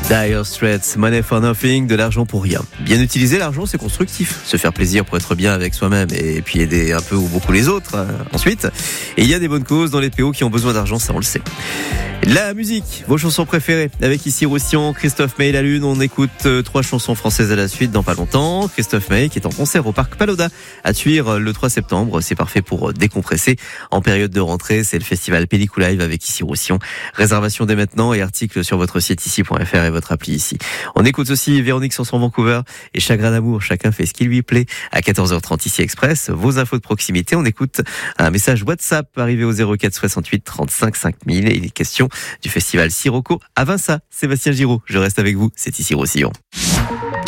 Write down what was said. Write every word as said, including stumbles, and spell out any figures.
Dire Straits, Money for Nothing, de l'argent pour rien. Bien utiliser l'argent, c'est constructif. Se faire plaisir pour être bien avec soi-même et puis aider un peu ou beaucoup les autres euh, ensuite. Et il y a des bonnes causes dans les P O qui ont besoin d'argent, ça on le sait. La musique, vos chansons préférées. Avec ici Roussillon, Christophe Maé, La Lune. On écoute euh, trois chansons françaises à la suite dans pas longtemps. Christophe Maé qui est en concert au Parc Pagoda à Thuir le trois septembre. C'est parfait pour décompresser en période de rentrée. C'est le festival Pellicou Live avec ici Roussillon. Réservation dès maintenant et articles sur votre site ici point f r et votre appli ici. On écoute aussi Véronique Sanson Vancouver et Chagrin d'amour. Chacun fait ce qui lui plaît. À quatorze heures trente ici Express. Vos infos de proximité. On écoute un message WhatsApp arrivé au zéro quatre soixante-huit trente-cinq cinq mille et il est question du festival Sirocco à Vinça. Sébastien Giraud, je reste avec vous. C'est ici Roussillon.